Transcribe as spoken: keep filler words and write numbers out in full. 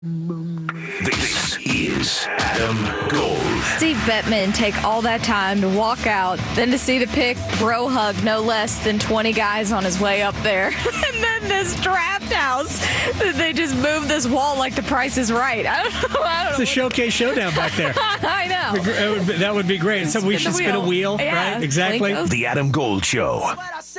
This is Adam Gold. Steve Bettman take all that time to walk out, then to see the pick, bro hug no less than twenty guys on his way up there. And then this draft house, they just move this wall like the Price is Right. I don't know. I don't It's a showcase showdown back there. I know. That would be, that would be great. So we Spin the should spin a wheel. wheel, Yeah. right? Exactly. Blink. The Adam Gold Show.